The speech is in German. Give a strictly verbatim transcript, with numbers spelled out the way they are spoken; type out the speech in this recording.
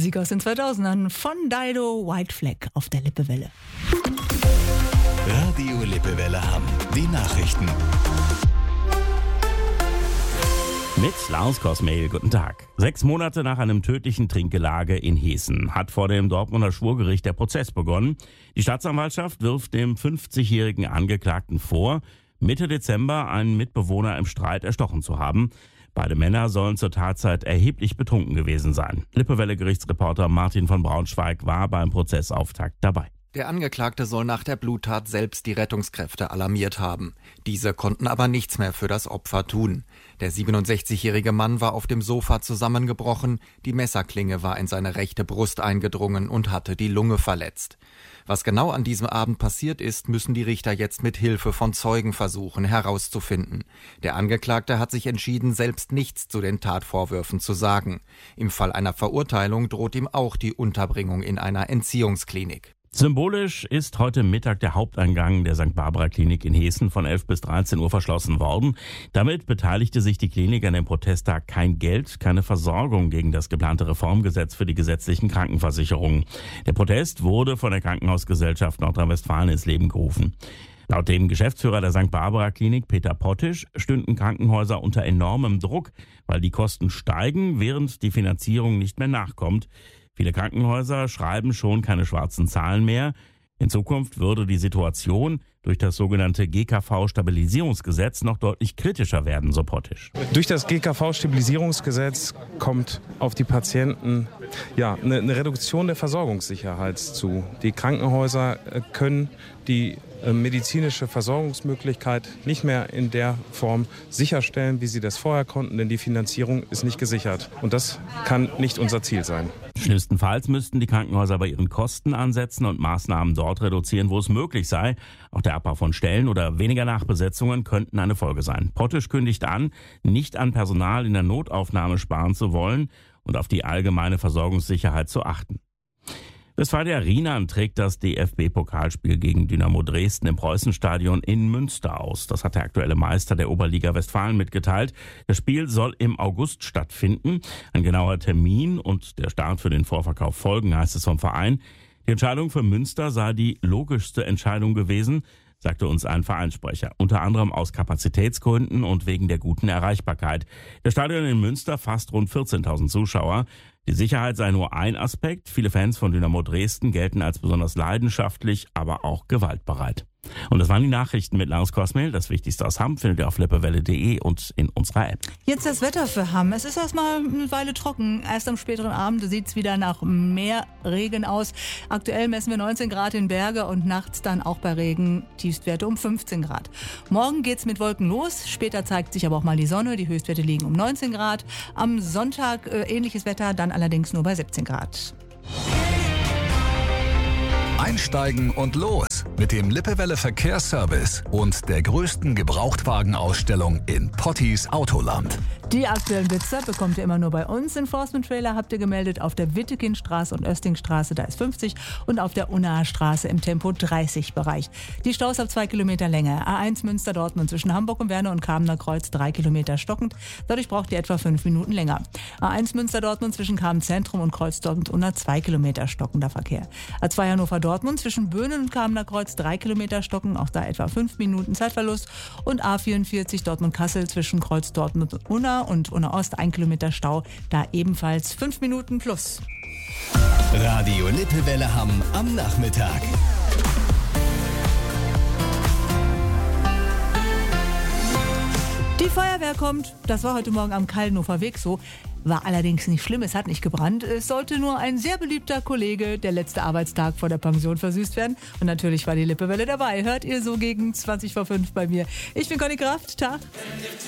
Musik aus den zweitausendern von Dido, White Flag auf der Lippewelle. Radio Lippewelle Hamm, die Nachrichten. Mit Lars Kosmehl, guten Tag. Sechs Monate nach einem tödlichen Trinkgelage in Heßen hat vor dem Dortmunder Schwurgericht der Prozess begonnen. Die Staatsanwaltschaft wirft dem fünfzigjährigen Angeklagten vor, Mitte Dezember einen Mitbewohner im Streit erstochen zu haben. Beide Männer sollen zur Tatzeit erheblich betrunken gewesen sein. Lippewelle-Gerichtsreporter Martin von Braunschweig war beim Prozessauftakt dabei. Der Angeklagte soll nach der Bluttat selbst die Rettungskräfte alarmiert haben. Diese konnten aber nichts mehr für das Opfer tun. Der siebenundsechzigjährige Mann war auf dem Sofa zusammengebrochen, die Messerklinge war in seine rechte Brust eingedrungen und hatte die Lunge verletzt. Was genau an diesem Abend passiert ist, müssen die Richter jetzt mit Hilfe von Zeugen versuchen herauszufinden. Der Angeklagte hat sich entschieden, selbst nichts zu den Tatvorwürfen zu sagen. Im Fall einer Verurteilung droht ihm auch die Unterbringung in einer Entziehungsklinik. Symbolisch ist heute Mittag der Haupteingang der Sankt Barbara Klinik in Heßen von elf bis dreizehn Uhr verschlossen worden. Damit beteiligte sich die Klinik an dem Protesttag kein Geld, keine Versorgung gegen das geplante Reformgesetz für die gesetzlichen Krankenversicherungen. Der Protest wurde von der Krankenhausgesellschaft Nordrhein-Westfalen ins Leben gerufen. Laut dem Geschäftsführer der Sankt Barbara Klinik, Peter Pottisch, stünden Krankenhäuser unter enormem Druck, weil die Kosten steigen, während die Finanzierung nicht mehr nachkommt. Viele Krankenhäuser schreiben schon keine schwarzen Zahlen mehr. In Zukunft würde die Situation durch das sogenannte G K V-Stabilisierungsgesetz noch deutlich kritischer werden, so Pottisch. Durch das G K V-Stabilisierungsgesetz kommt auf die Patienten ja, eine, eine Reduktion der Versorgungssicherheit zu. Die Krankenhäuser können die äh, medizinische Versorgungsmöglichkeit nicht mehr in der Form sicherstellen, wie sie das vorher konnten, denn die Finanzierung ist nicht gesichert. Und das kann nicht unser Ziel sein. Schlimmstenfalls müssten die Krankenhäuser bei ihren Kosten ansetzen und Maßnahmen dort reduzieren, wo es möglich sei. Auch der Abbau von Stellen oder weniger Nachbesetzungen könnten eine Folge sein. Pottisch kündigt an, nicht an Personal in der Notaufnahme sparen zu wollen und auf die allgemeine Versorgungssicherheit zu achten. Westfalia Rienan trägt das D F B-Pokalspiel gegen Dynamo Dresden im Preußenstadion in Münster aus. Das hat der aktuelle Meister der Oberliga Westfalen mitgeteilt. Das Spiel soll im August stattfinden. Ein genauer Termin und der Start für den Vorverkauf folgen, heißt es vom Verein. Die Entscheidung für Münster sei die logischste Entscheidung gewesen, sagte uns ein Vereinssprecher. Unter anderem aus Kapazitätsgründen und wegen der guten Erreichbarkeit. Das Stadion in Münster fasst rund vierzehntausend Zuschauer. Die Sicherheit sei nur ein Aspekt. Viele Fans von Dynamo Dresden gelten als besonders leidenschaftlich, aber auch gewaltbereit. Und das waren die Nachrichten mit Lars Kosmehl. Das Wichtigste aus Hamm findet ihr auf lippewelle punkt de und in unserer App. Jetzt das Wetter für Hamm. Es ist erstmal eine Weile trocken. Erst am späteren Abend sieht es wieder nach mehr Regen aus. Aktuell messen wir neunzehn Grad in Berge und nachts dann auch bei Regen Tiefstwerte um fünfzehn Grad. Morgen geht's mit Wolken los. Später zeigt sich aber auch mal die Sonne. Die Höchstwerte liegen um neunzehn Grad. Am Sonntag äh, ähnliches Wetter, dann allerdings nur bei siebzehn Grad. Einsteigen und los mit dem Lippewelle Verkehrsservice und der größten Gebrauchtwagenausstellung in Pottis Autoland. Die aktuellen Blitzer bekommt ihr immer nur bei uns. Enforcement Trailer habt ihr gemeldet auf der Wittekindstraße und Östingstraße, da ist fünfzig, und auf der Unnaer Straße im Tempo dreißig Bereich. Die Staus ab zwei Kilometer Länge. A eins Münster-Dortmund zwischen Hamburg und Werne und Kamener Kreuz drei Kilometer stockend. Dadurch braucht ihr etwa fünf Minuten länger. A eins Münster-Dortmund zwischen Kamen-Zentrum und Kreuz Dortmund-Unna zwei Kilometer stockender Verkehr. A zwei Hannover-Dortmund zwischen Böhnen und Kamener Kreuz drei Kilometer stocken, auch da etwa fünf Minuten Zeitverlust. Und A vierundvierzig Dortmund-Kassel zwischen Kreuz Dortmund und Unna und Unna Ost ein Kilometer Stau, da ebenfalls fünf Minuten plus. Radio Lippewelle Hamm am Nachmittag. Die Feuerwehr kommt, das war heute Morgen am Kaldenhofer Weg so, war allerdings nicht schlimm, es hat nicht gebrannt. Es sollte nur ein sehr beliebter Kollege, der letzte Arbeitstag vor der Pension, versüßt werden. Und natürlich war die Lippewelle dabei. Hört ihr so gegen zwanzig vor fünf bei mir. Ich bin Conny Kraft, Tag.